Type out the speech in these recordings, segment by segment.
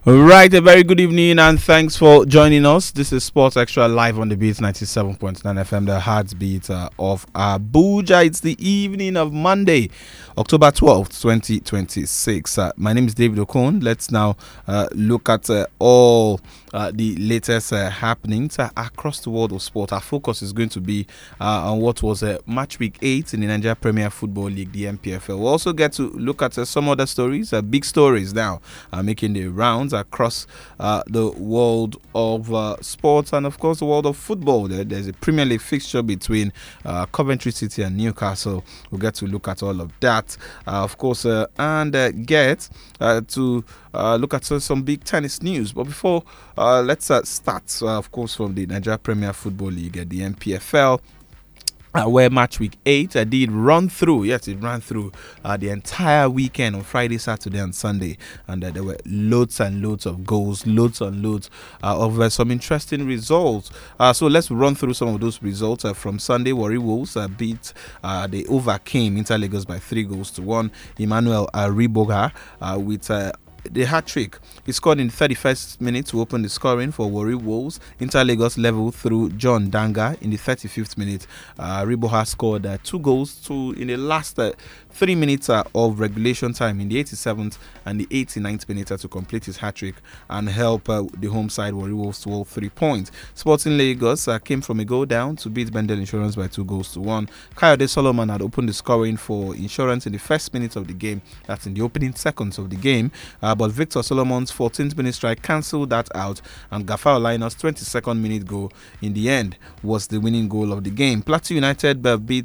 Right, a very good evening and thanks for joining us. This is Sports Extra live on the Beat 97.9 FM, the heartbeat of Abuja. It's the evening of Monday, October 12th, 2026. My name is David Okon. Let's now look at all the latest happenings across the world of sport. Our focus is going to be on what was match week 8 in the Nigeria Premier Football League, the NPFL. We'll also get to look at some other stories, big stories now, making the rounds across the world of sports and, of course, the world of football. There's a Premier League fixture between Coventry City and Newcastle. We'll get to look at all of that, of course, and get to look at some big tennis news. But before, let's start, of course, from the Nigeria Premier Football League, the NPFL. Where match week 8 did run through. Yes, it ran through the entire weekend on Friday, Saturday, and Sunday, and there were loads and loads of goals, loads and loads of some interesting results. So let's run through some of those results. From Sunday, Warri Wolves they overcame Inter Lagos by 3-1. Emmanuel Riboga with the hat-trick. He scored in the 31st minute to open the scoring for Warri Wolves. Inter Lagos level through John Danga in the 35th minute. Riboha scored 2 goals in the last 3 minutes of regulation time in the 87th and the 89th minute to complete his hat-trick and help the home side Warri Wolves to hold 3 points. Sporting Lagos came from a goal down to beat Bendel Insurance by 2-1. Kayode Solomon had opened the scoring for Insurance in the first minute of the game. That's in the opening seconds of the game. But Victor Solomon's 14th minute strike cancelled that out, and Gafar Linus' 22nd minute goal in the end was the winning goal of the game. Plateau United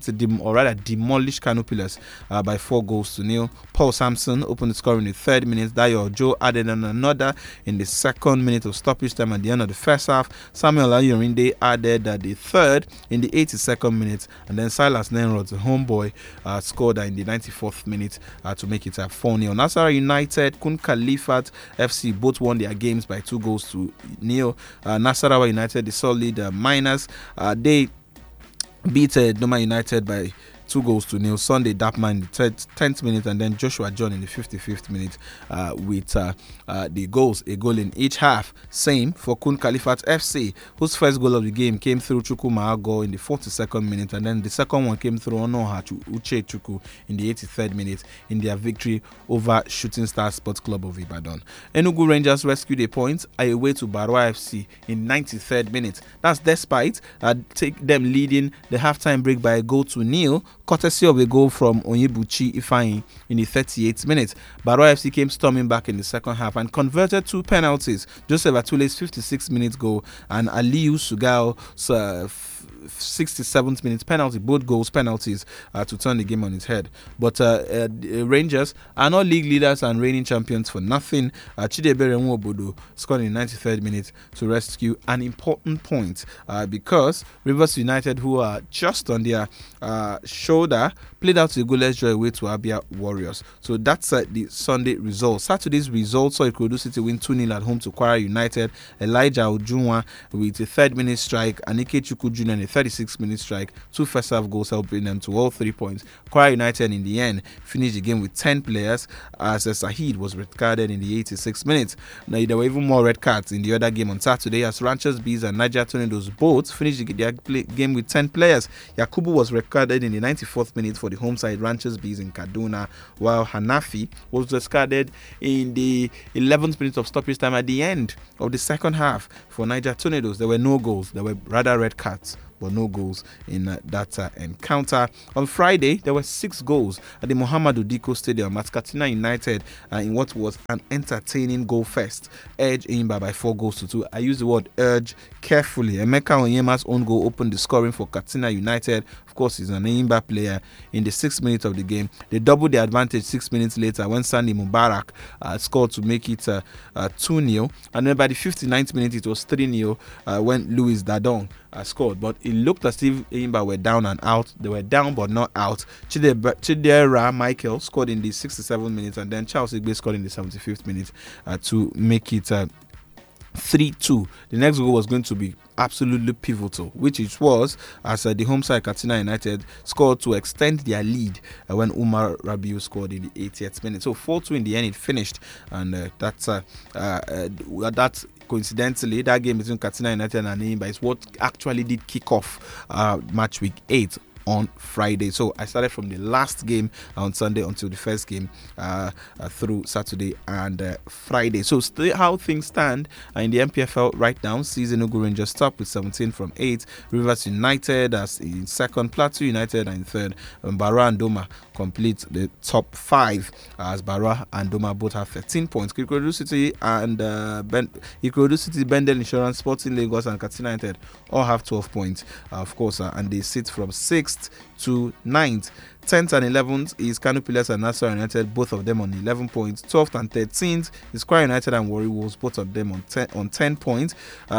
demolished Kano Pillars by 4-0. Paul Sampson opened the scoring in the 3rd minute. Dayo Joe added on another in the 2nd minute of stoppage time at the end of the first half. Samuel Ayorinde added the 3rd in the 82nd minute, and then Silas Nenrod, the homeboy, scored in the 94th minute to make it 4-0. Nasarawa United, Kun Khalifat FC both won their games by 2-0. Nasarawa United, the solid miners, they beat Doma United by 2-0. Sunday Dapman in the 10th minute, and then Joshua John in the 55th minute with the goals, a goal in each half. Same for Kun Khalifat FC, whose first goal of the game came through Chuku Maago in the 42nd minute, and then the second one came through Onoha Uche Chuku in the 83rd minute in their victory over Shooting Star Sports Club of Ibadan. Enugu Rangers rescued a point away to Barwa FC in 93rd minute. That's despite take them leading the halftime break by a goal to nil, courtesy of a goal from Onyebuchi Ifeanyi in the 38th minute. Barwa FC came storming back in the second half and converted 2 penalties. Joseph Atule's 56th-minute goal and Aliyu Sugao's 67th minute penalty, both goals penalties to turn the game on its head. But Rangers are not league leaders and reigning champions for nothing. Chidebere Nwobodo scored in the 93rd minute to rescue an important point because Rivers United, who are just on their shoulder, played out a goalless draw away to Abia Warriors. So that's the Sunday results. Saturday's results saw Ikorodu City win 2-0 at home to Kwara United. Elijah Ojunwa with a 3rd-minute strike, and Ike Chukwu Jr. in a 36th-minute strike. 2 first-half goals helping them to all 3 points. Kwara United in the end finished the game with 10 players as Sahid was red-carded in the 86th minute. Now there were even more red cards in the other game on Saturday as Ranchers Bees and Niger Tornadoes both finished their game with 10 players. Yakubu was red-carded in the 94th minute for the home side Ranchers Bees in Kaduna, while Hanafi was discarded in the 11th minute of stoppage time at the end of the second half for Niger Tornadoes. There were no goals, there were rather red cards, but no goals in that encounter. On Friday, there were 6 goals at the Muhammadu Diko Stadium at Katsina United in what was an entertaining goal fest. Edge Imba by 4-2. I use the word urge carefully. Emeka Onyema's own goal opened the scoring for Katsina United. Of course, he's an Imba player. In the 6th minute of the game, they doubled the advantage 6 minutes later when Sandy Mubarak scored to make it 2-0. And then by the 59th minute, it was 3-0 when Louis Dadong scored. But it looked as if Imba were down and out. They were down but not out. Chidera Michael scored in the 67th minute, and then Charles Igbe scored in the 75th minute to make it 3-2. The next goal was going to be absolutely pivotal, which it was, as the home side Katsina United scored to extend their lead when Umar Rabiu scored in the 80th minute. So 4-2 in the end it finished, and that's coincidentally, that game between Katsina United and Enyimba is what actually did kick off match week 8 on Friday. So I started from the last game on Sunday until the first game through Saturday and Friday. So how things stand in the MPFL right now: season Enugu Rangers top with 17 from 8, Rivers United as in second, Plateau United in third, and Bara and Doma complete the top 5 as Bara and Doma both have 13 points. Ikorodu City and Ikorodu City, Bendel Insurance, Sporting Lagos and Katsina United all have 12 points, of course, and they sit from 6th to 9th. 10th and 11th is Kano Pillars and Nassau United, both of them on 11 points. 12th and 13th is Kwara United and Warri Wolves, both of them on 10 points.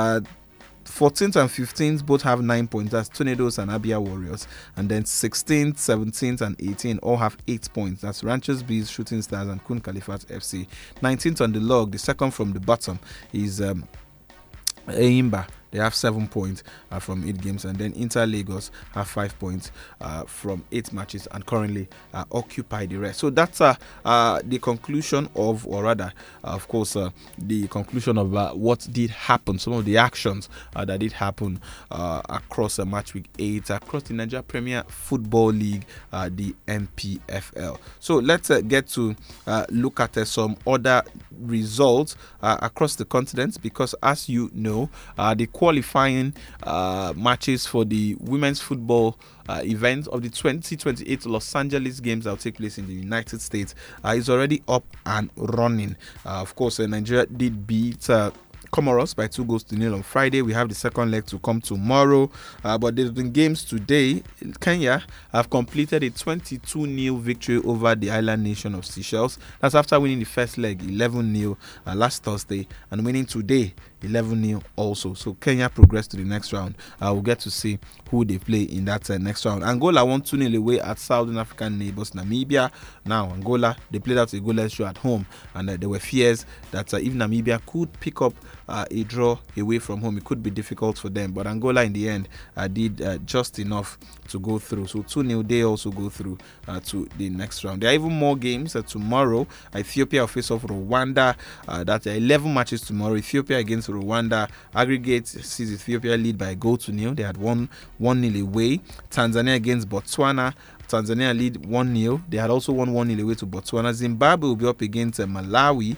14th and 15th both have 9 points. That's Tornadoes and Abia Warriors. And then 16th, 17th, and 18th all have 8 points. That's Ranchers Bees, Shooting Stars, and Kun Khalifat FC. 19th on the log, the second from the bottom, is Enyimba. They have 7 points from 8 games, and then Inter Lagos have 5 points from 8 matches and currently occupy the rest. So that's the conclusion of, or rather, of course, the conclusion of what did happen, some of the actions that did happen across match week 8, across the Nigeria Premier Football League, the MPFL. So let's get to look at some other results across the continent, because as you know, the qualifying matches for the women's football event of the 2028 Los Angeles Games that will take place in the United States is already up and running. Of course, Nigeria did beat Comoros by 2-0 on Friday. We have the second leg to come tomorrow, but there's been games today. Kenya have completed a 22-0 victory over the island nation of Seychelles. That's after winning the first leg 11-0 last Thursday and winning today 11-0 also. So Kenya progressed to the next round. We'll get to see who they play in that next round. Angola won 2-0 away at Southern African neighbors Namibia. Now Angola, they played out a goalless show at home, and there were fears that if Namibia could pick up a draw away from home, it could be difficult for them. But Angola in the end did just enough to go through. So 2-0, they also go through to the next round. There are even more games tomorrow. Ethiopia will face off Rwanda. That's 11 matches tomorrow. Ethiopia against Rwanda. Aggregate sees Ethiopia lead by a goal to nil. They had won 1-0 away. Tanzania against Botswana. Tanzania lead 1-0. They had also won 1-0 away to Botswana. Zimbabwe will be up against Malawi.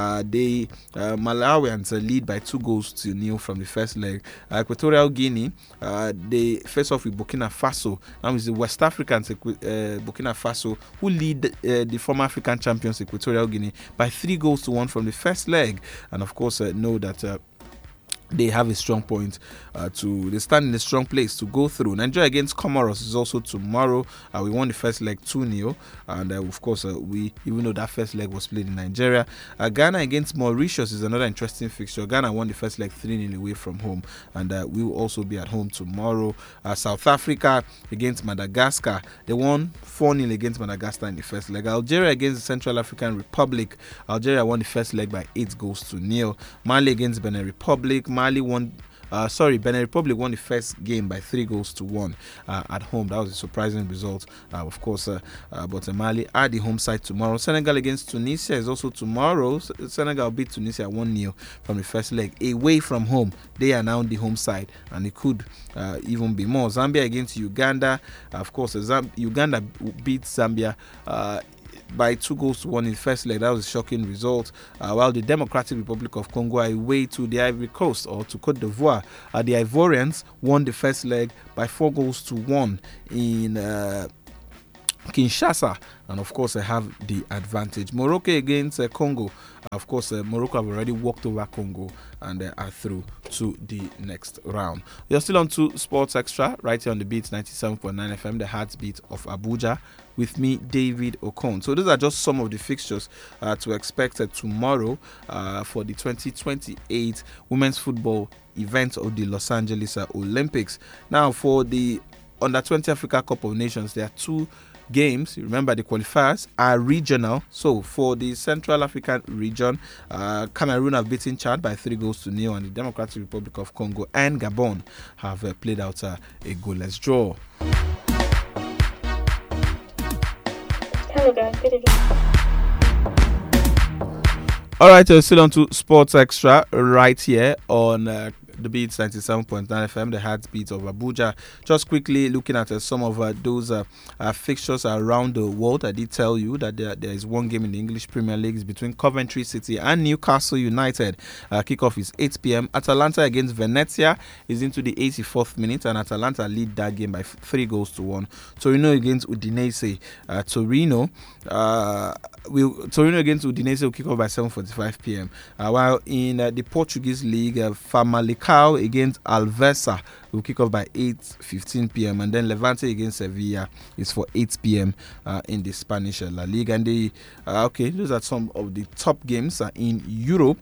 Malawians lead by 2-0 from the first leg. Equatorial Guinea, they face off with Burkina Faso. Now it's the West Africans, Burkina Faso, who lead the former African champions Equatorial Guinea by 3-1 from the first leg. And of course, know that they have a strong point they stand in a strong place to go through. Nigeria against Comoros is also tomorrow. We won the first leg 2-0, and of course even though that first leg was played in Nigeria. Ghana against Mauritius is another interesting fixture. Ghana won the first leg 3-0 away from home, and we will also be at home tomorrow. South Africa against Madagascar, they won 4-0 against Madagascar in the first leg. Algeria against the Central African Republic, Algeria won the first leg by 8-0. Mali against Benin Republic, Benin Republic won the first game by 3-1 at home. That was a surprising result, of course. But Mali are the home side tomorrow. Senegal against Tunisia is also tomorrow. Senegal beat Tunisia 1-0 from the first leg away from home. They are now the home side, and it could even be more. Zambia against Uganda. Of course, Uganda beat Zambia by 2-1 in the first leg. That was a shocking result. While the Democratic Republic of Congo are away to the Ivory Coast, or to Cote d'Ivoire, the Ivorians won the first leg by 4-1 in Kinshasa, and of course I have the advantage. Morocco against Congo. Of course, Morocco have already walked over Congo and are through to the next round. You're still on to Sports Extra right here on the Beat 97.9 FM, the heartbeat of Abuja, with me, David Okon. So those are just some of the fixtures to expect tomorrow for the 2028 women's football event of the Los Angeles Olympics. Now, for the Under 20 Africa Cup of Nations, there are two games, remember the qualifiers are regional. So for the Central African region, Cameroon have beaten Chad by 3-0, and the Democratic Republic of Congo and Gabon have played out a goalless draw. Hello guys, good evening. All right, still on to Sports Extra right here on the Beats 97.9 FM, the heartbeat of Abuja. Just quickly looking at some of those fixtures around the world. I did tell you that there is one game in the English Premier League. It's between Coventry City and Newcastle United. Kickoff is 8 p.m. Atalanta against Venezia is into the 84th minute, and Atalanta lead that game by 3-1. Torino against Udinese. Torino against Udinese will kick off by 7:45 p.m. While in the Portuguese League, Famalicão against Alvesa will kick off by 8:15 p.m. and then Levante against Sevilla is for 8 p.m. In the Spanish La Liga. And those are some of the top games in Europe.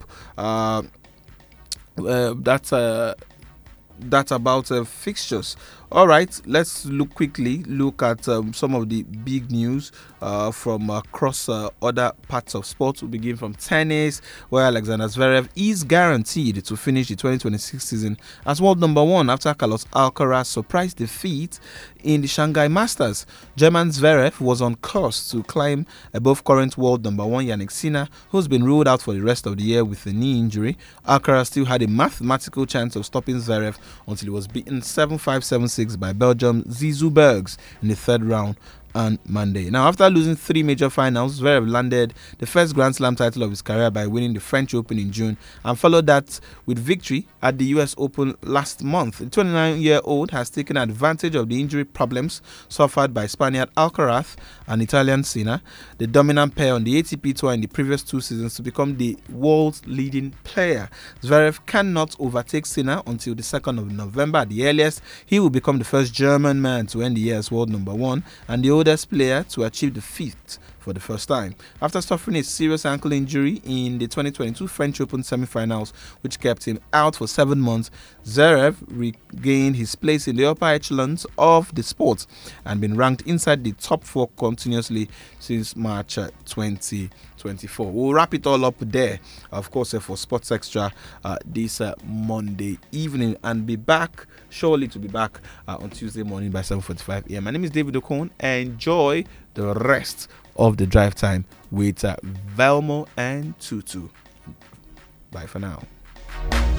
That's about fixtures. All right, let's look at some of the big news from across other parts of sports. We'll begin from tennis, where Alexander Zverev is guaranteed to finish the 2026 season as world number one after Carlos Alcaraz's surprise defeat in the Shanghai Masters. German Zverev was on course to climb above current world number one Jannik Sinner, who's been ruled out for the rest of the year with a knee injury. Alcaraz still had a mathematical chance of stopping Zverev until he was beaten 7-5, 7-6 by Belgium Zizou Bergs in the third round on Monday. Now, after losing 3 major finals, Zverev landed the first Grand Slam title of his career by winning the French Open in June and followed that with victory at the US Open last month. The 29-year-old has taken advantage of the injury problems suffered by Spaniard Alcaraz and Italian Sinner, the dominant pair on the ATP Tour in the previous 2 seasons, to become the world's leading player. Zverev cannot overtake Sinner until the 2nd of November at the earliest. He will become the first German man to end the year as world number one and the oldest player to achieve the feat for the first time. After suffering a serious ankle injury in the 2022 French Open semi-finals, which kept him out for 7 months, Zverev regained his place in the upper echelons of the sport and been ranked inside the top 4 continuously since March 2024. We'll wrap it all up there, of course, for Sports Extra this Monday evening, and be surely to be back on Tuesday morning by 7:45 a.m. My name is David Okon. Enjoy the rest of the drive time with Velmo and Tutu. Bye for now.